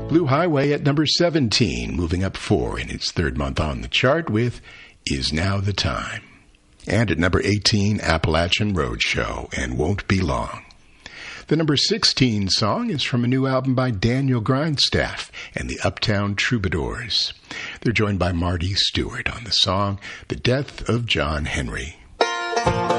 Blue Highway at number 17, moving up 4 in its third month on the chart with Is Now the Time. And at number 18, Appalachian Roadshow and Won't Be Long. The number 16 song is from a new album by Daniel Grindstaff and the Uptown Troubadours. They're joined by Marty Stewart on the song The Death of John Henry.